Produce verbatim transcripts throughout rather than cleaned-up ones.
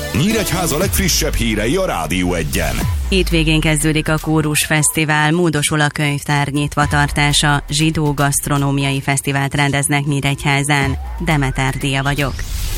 Nyíregyháza legfrissebb hírei a Rádió Egyen. Hétvégén kezdődik a Kórus Fesztivál, módosul a könyvtár nyitvatartása, zsidó gasztronómiai fesztivált rendeznek Nyíregyházán. Demeter Díja vagyok.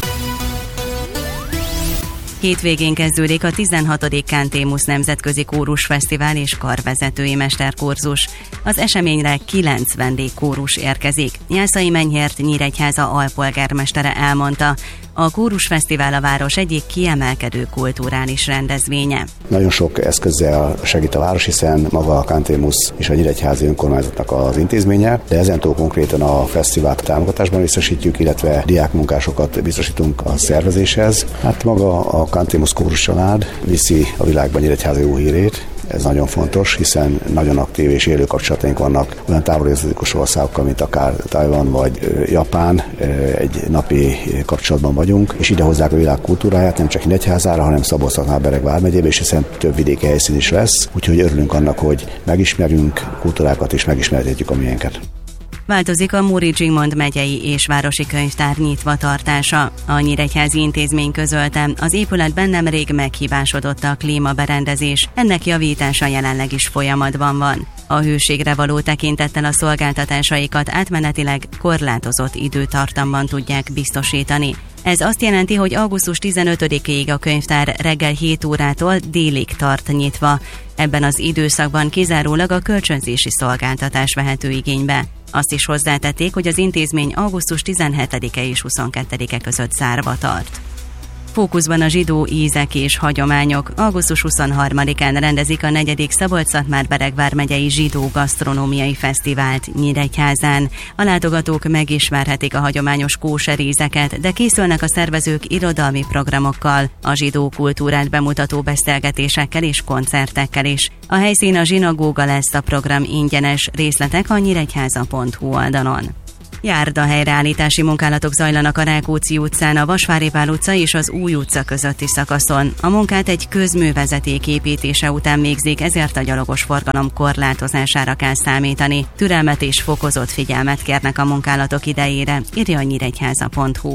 Hétvégén kezdődik a tizenhatodik Cantémus Nemzetközi Kórus Fesztivál és karvezetői mesterkurzus. Az eseményre kilenc vendégkórus érkezik. Jászai Menyhért Nyíregyháza alpolgármestere elmondta, a Kórus Fesztivál a város egyik kiemelkedő kulturális rendezvénye. Nagyon sok eszközzel segít a város, hiszen maga a Cantémus és a Nyíregyházi önkormányzatnak az intézménye, de ezentúl konkrétan a fesztivált támogatásban részesítjük, illetve diákmunkásokat biztosítunk a szervezéshez. Hát maga a Cantémus kórus család viszi a világban Nyíregyháza jó hírét. Ez nagyon fontos, hiszen nagyon aktív és élő kapcsolataink vannak olyan távolrészletes országokkal, mint akár Tajvan vagy Japán. Egy napi kapcsolatban vagyunk, és ide hozzák a világ kultúráját, nem csak Nyíregyházára, hanem Szabolcs-Szatmár-Bereg vármegyébe, és hiszen több vidéki helyszín is lesz. Úgyhogy örülünk annak, hogy megismerjünk kultúrákat és megismerhetjük a miénket. Változik a Móricz Zsigmond megyei és városi könyvtár nyitvatartása. A nyíregyházi intézmény közölte, az épületben nemrég meghibásodott a klímaberendezés, ennek javítása jelenleg is folyamatban van. A hőségre való tekintettel a szolgáltatásaikat átmenetileg korlátozott időtartamban tudják biztosítani. Ez azt jelenti, hogy augusztus tizenötödikéig a könyvtár reggel hét órától délig tart nyitva. Ebben az időszakban kizárólag a kölcsönzési szolgáltatás vehető igénybe. Azt is hozzátették, hogy az intézmény augusztás tizenhetedike és huszonkettedike között zárva tart. Fókuszban a zsidó ízek és hagyományok. augusztus huszonharmadikán rendezik a negyedik Szabolcs-Szatmár-Bereg vármegyei zsidó gasztronómiai fesztivált Nyíregyházán. A látogatók megismerhetik a hagyományos kóser ízeket, de készülnek a szervezők irodalmi programokkal, a zsidó kultúrát bemutató beszélgetésekkel és koncertekkel is. A helyszín a zsinagóga lesz, a program ingyenes, részletek a nyíregyháza pont hu oldalon. Járdahelyreállítási munkálatok zajlanak a Rákóczi utcán, a Vasvári Pál utca és az Új utca közötti szakaszon. A munkát egy közművezeték építése után végzik, ezért a gyalogos forgalom korlátozására kell számítani. Türelmet és fokozott figyelmet kérnek a munkálatok idejére, írja a nyíregyháza pont hu.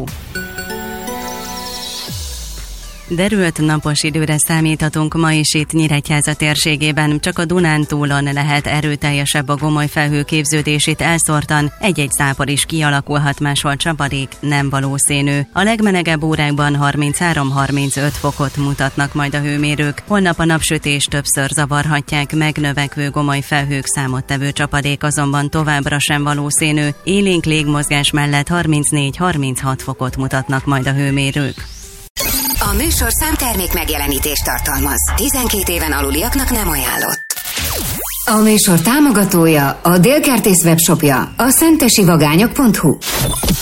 Derült napos időre számíthatunk ma is itt Nyíregyháza térségében, csak a Dunántúlon lehet erőteljesebb a gomoly felhő képződését elszórtan, egy-egy zápor is kialakulhat, máshol csapadék, nem valószínű. A legmelegebb órákban harminchárom-harmincöt fokot mutatnak majd a hőmérők, holnap a napsütés többször zavarhatják, megnövekvő gomoly felhők számottevő csapadék azonban továbbra sem valószínű, élénk légmozgás mellett harmincnégy-harminchat fokot mutatnak majd a hőmérők. A műsor számtermék megjelenítést tartalmaz. tizenkét éven aluliaknak nem ajánlott. A műsor támogatója, a Délkertész webshopja, a szentesivagányok pont hu.